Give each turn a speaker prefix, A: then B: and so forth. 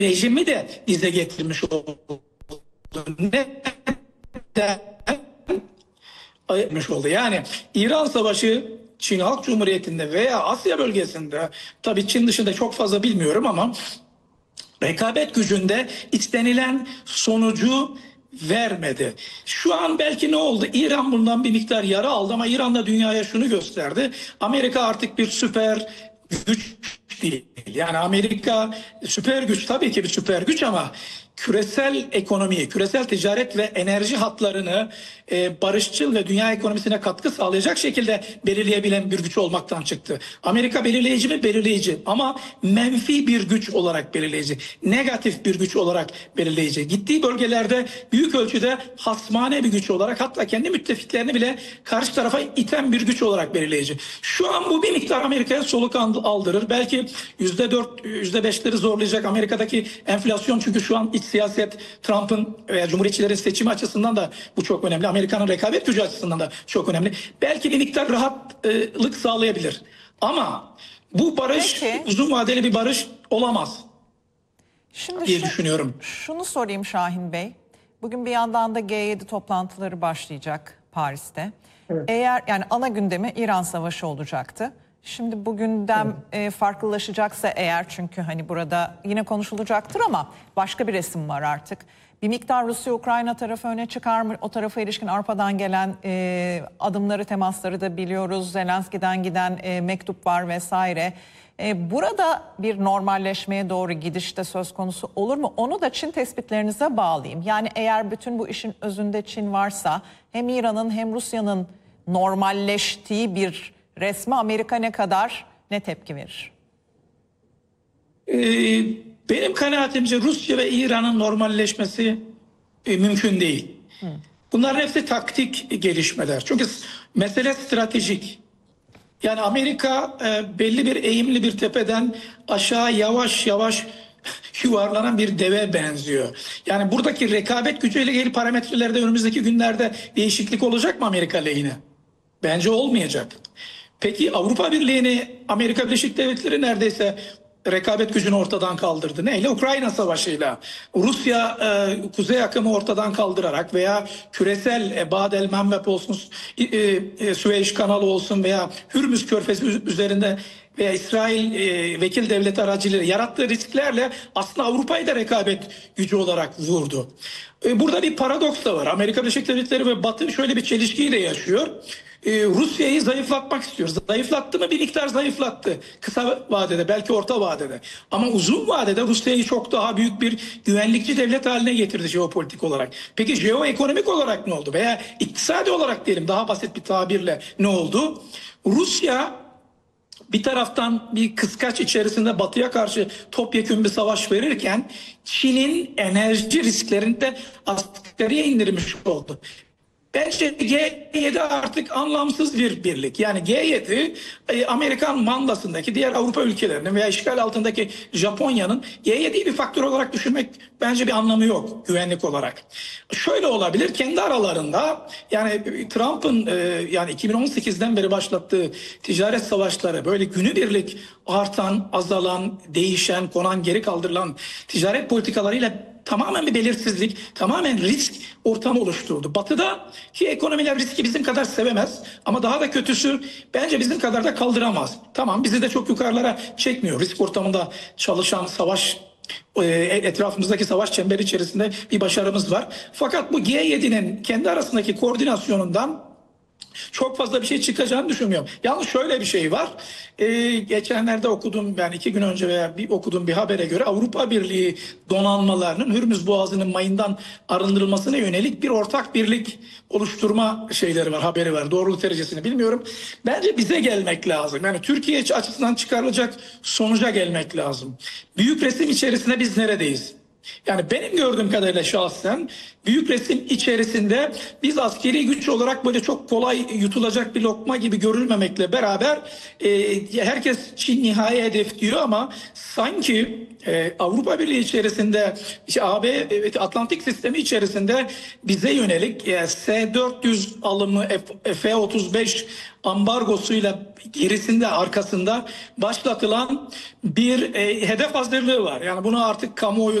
A: rejimi de dize getirmiş oldu. Neden ayırmış oldu? Yani İran Savaşı Çin Halk Cumhuriyeti'nde veya Asya bölgesinde, tabii Çin dışında çok fazla bilmiyorum ama rekabet gücünde istenilen sonucu vermedi. Şu an belki ne oldu? İran bundan bir miktar yara aldı ama İran da dünyaya şunu gösterdi. Amerika artık bir süper güç değil. Yani Amerika süper güç, tabii ki bir süper güç ama küresel ekonomiyi, küresel ticaret ve enerji hatlarını barışçıl ve dünya ekonomisine katkı sağlayacak şekilde belirleyebilen bir güç olmaktan çıktı. Amerika belirleyici mi? Belirleyici. Ama menfi bir güç olarak belirleyici. Negatif bir güç olarak belirleyici. Gittiği bölgelerde büyük ölçüde hasmane bir güç olarak, hatta kendi müttefiklerini bile karşı tarafa iten bir güç olarak belirleyici. Şu an bu bir miktar Amerika'ya soluk aldırır. Belki %4, %5'leri zorlayacak Amerika'daki enflasyon, çünkü şu an iç siyaset, Trump'ın veya Cumhuriyetçilerin seçimi açısından da bu çok önemli. Amerika'nın rekabet gücü açısından da çok önemli. Belki bir miktar rahatlık sağlayabilir. Ama bu barış
B: Peki,
A: uzun vadeli bir barış olamaz
B: şimdi
A: diye düşünüyorum.
B: şunu sorayım Şahin Bey. Bugün bir yandan da G7 toplantıları başlayacak Paris'te.
A: Evet.
B: Eğer yani ana gündemi İran Savaşı olacaktı. Şimdi bu gündem farklılaşacaksa eğer, çünkü hani burada yine konuşulacaktır ama başka bir resim var artık. Bir miktar Rusya-Ukrayna tarafı öne çıkar mı? O tarafa ilişkin Avrupa'dan gelen adımları, temasları da biliyoruz. Zelenski'den giden mektup var vesaire. Burada bir normalleşmeye doğru gidiş de söz konusu olur mu? Onu da Çin tespitlerinize bağlayayım. Yani eğer bütün bu işin özünde Çin varsa, hem İran'ın hem Rusya'nın normalleştiği bir resme Amerika ne tepki verir?
A: Benim kanaatimce Rusya ve İran'ın normalleşmesi mümkün değil. Bunların hepsi taktik gelişmeler. Çünkü mesele stratejik. Yani Amerika belli bir eğimli bir tepeden aşağı yavaş yavaş yuvarlanan bir deve benziyor. Yani buradaki rekabet gücüyle ilgili parametrelerde önümüzdeki günlerde değişiklik olacak mı Amerika lehine? Bence olmayacak. Peki Avrupa Birliği'ni Amerika Birleşik Devletleri neredeyse rekabet gücünü ortadan kaldırdı. Neyle? Ukrayna Savaşı'yla. Rusya kuzey akımı ortadan kaldırarak veya küresel Bab el-Mandeb olsun, Süveyş kanalı olsun veya Hürmüz Körfezi üzerinde veya İsrail vekil devleti aracılığıyla yarattığı risklerle aslında Avrupa'yı da rekabet gücü olarak vurdu. Burada bir paradoks da var. Amerika Birleşik Devletleri ve Batı şöyle bir çelişkiyle yaşıyor. Rusya'yı zayıflatmak istiyor. Zayıflattı mı? Bir miktar zayıflattı. Kısa vadede, belki orta vadede. Ama uzun vadede Rusya'yı çok daha büyük bir güvenlikçi devlet haline getirdi jeopolitik olarak. Peki jeoekonomik olarak ne oldu? Veya iktisadi olarak diyelim, daha basit bir tabirle ne oldu? Rusya bir taraftan bir kıskaç içerisinde Batı'ya karşı topyekün bir savaş verirken Çin'in enerji risklerini de asgariye indirmiş oldu. Bence G7 artık anlamsız bir birlik. Yani G7 Amerikan mandasındaki diğer Avrupa ülkelerinin veya işgal altındaki Japonya'nın, G7'yi bir faktör olarak düşünmek bence bir anlamı yok güvenlik olarak. Şöyle olabilir, kendi aralarında yani Trump'ın yani 2018'den beri başlattığı ticaret savaşları, böyle günübirlik artan, azalan, değişen, konan, geri kaldırılan ticaret politikalarıyla tamamen bir belirsizlik, tamamen risk ortamı oluşturdu. Batı'daki ekonomiler riski bizim kadar sevemez ama daha da kötüsü bence bizim kadar da kaldıramaz. Tamam, bizi de çok yukarılara çekmiyor. Risk ortamında çalışan, savaş etrafımızdaki savaş çemberi içerisinde bir başarımız var. Fakat bu G7'nin kendi arasındaki koordinasyonundan çok fazla bir şey çıkacağını düşünmüyorum. Yalnız şöyle bir şey var. Geçenlerde okudum, ben 2 gün önce veya okudum bir habere göre Avrupa Birliği donanmalarının Hürmüz Boğazı'nın mayından arındırılmasına yönelik bir ortak birlik oluşturma şeyleri var, haberi var. Doğruluk derecesini bilmiyorum. Bence bize gelmek lazım. Yani Türkiye açısından çıkarılacak sonuca gelmek lazım. Büyük resim içerisinde biz neredeyiz? Yani benim gördüğüm kadarıyla şahsen büyük resim içerisinde biz askeri güç olarak böyle çok kolay yutulacak bir lokma gibi görülmemekle beraber herkes Çin nihai hedef diyor ama sanki Avrupa Birliği içerisinde işte AB Atlantik sistemi içerisinde bize yönelik S-400 alımı F-35 ambargosuyla gerisinde arkasında başlatılan bir hedef hazırlığı var. Yani bunu artık kamuoyu